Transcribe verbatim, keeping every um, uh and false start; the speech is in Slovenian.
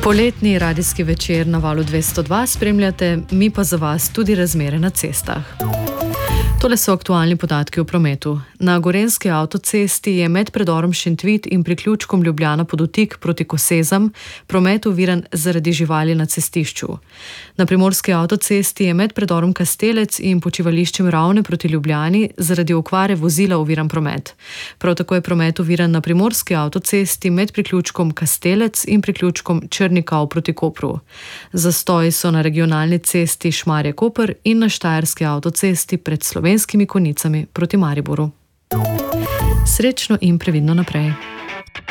Poletni radijski večer na Valu dvesto dva spremljate, mi pa za vas tudi razmere na cestah. Tole so aktualni podatki o prometu. Na gorenjski avtocesti je med predorom Šentvid in priključkom Ljubljana Podutik proti Kosezam promet oviran zaradi živali na cestišču. Na primorski avtocesti je med predorom Kastelec in počivališčem Ravne proti Ljubljani zaradi okvare vozila oviran promet. Prav tako je promet oviran na primorski avtocesti med priključkom Kastelec in priključkom Črnikav proti Kopru. Zastoji so na regionalni cesti Šmarje-Koper in na štajerski avtocesti pred Slovenskimi Konicami proti Mariboru. Srečno in previdno naprej.